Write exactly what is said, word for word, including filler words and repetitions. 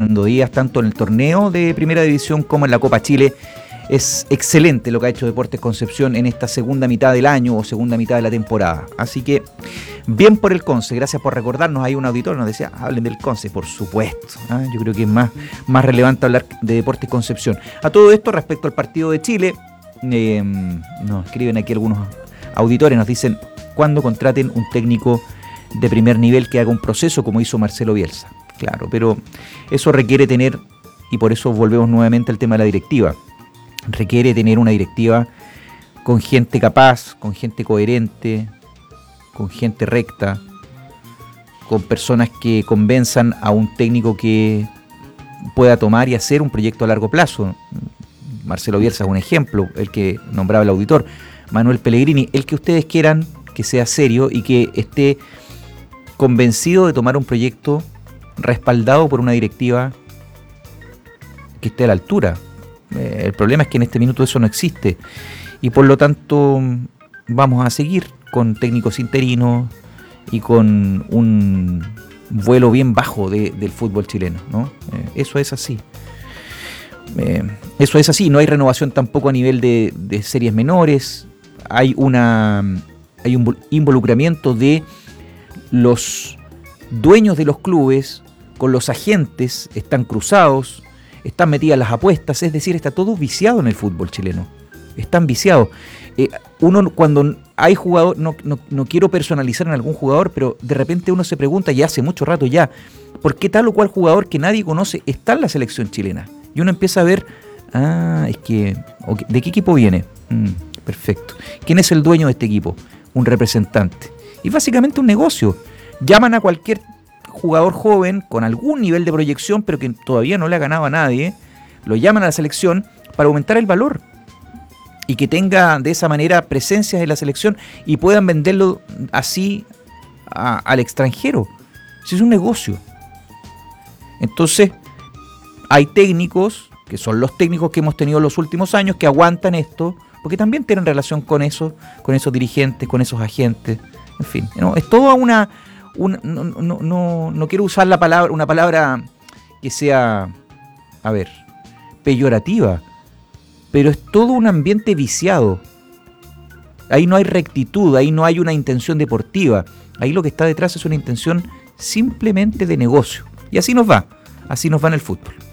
Fernando Díaz, tanto en el torneo de Primera División como en la Copa Chile. Es excelente lo que ha hecho Deportes Concepción en esta segunda mitad del año o segunda mitad de la temporada. Así que, bien por el Conce, gracias por recordarnos. Hay un auditor que nos decía, hablen del Conce, por supuesto. ¿Ah? Yo creo que es más, más relevante hablar de Deportes Concepción. A todo esto, respecto al partido de Chile, eh, nos escriben aquí algunos auditores, nos dicen, ¿cuándo contraten un técnico de primer nivel que haga un proceso como hizo Marcelo Bielsa? Claro, pero eso requiere tener, y por eso volvemos nuevamente al tema de la directiva, requiere tener una directiva con gente capaz, con gente coherente, con gente recta, con personas que convenzan a un técnico que pueda tomar y hacer un proyecto a largo plazo. Marcelo Bielsa es un ejemplo, el que nombraba el auditor. Manuel Pellegrini, el que ustedes quieran, que sea serio y que esté convencido de tomar un proyecto respaldado por una directiva que esté a la altura. Eh, el problema es que en este minuto eso no existe y por lo tanto vamos a seguir con técnicos interinos y con un vuelo bien bajo de, del fútbol chileno, ¿no? Eh, eso es así. Eh, eso es así, no hay renovación tampoco a nivel de, de series menores, hay una hay un involucramiento de los dueños de los clubes con los agentes, están cruzados, están metidas las apuestas, es decir, está todo viciado en el fútbol chileno, están viciados. Eh, uno cuando hay jugador, no, no, no quiero personalizar en algún jugador, pero de repente uno se pregunta, ya hace mucho rato ya, ¿por qué tal o cual jugador que nadie conoce está en la selección chilena? Y uno empieza a ver, ah, es que, okay, ¿de qué equipo viene? Mm, perfecto. ¿Quién es el dueño de este equipo? Un representante. Y básicamente un negocio. Llaman a cualquier jugador joven con algún nivel de proyección, pero que todavía no le ha ganado a nadie, lo llaman a la selección para aumentar el valor y que tenga de esa manera presencias en la selección y puedan venderlo así a, al extranjero. Eso es un negocio. Entonces, hay técnicos, que son los técnicos que hemos tenido los últimos años, que aguantan esto, porque también tienen relación con eso, con esos dirigentes, con esos agentes, en fin, ¿no? Es toda una... una no, no, no, no quiero usar la palabra, una palabra que sea, a ver, peyorativa, pero es todo un ambiente viciado. Ahí no hay rectitud, ahí no hay una intención deportiva, ahí lo que está detrás es una intención simplemente de negocio. Y así nos va, así nos va en el fútbol.